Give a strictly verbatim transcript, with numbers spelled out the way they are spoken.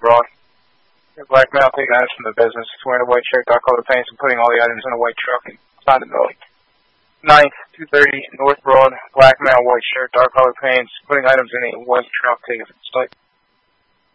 Broad. Black male taking items from the business, wearing a white shirt, dark colored pants, and putting all the items in a white truck inside the building. Ninth, two thirty, North Broad, black male, white shirt, dark colored pants, putting items in a white truck taken from the site.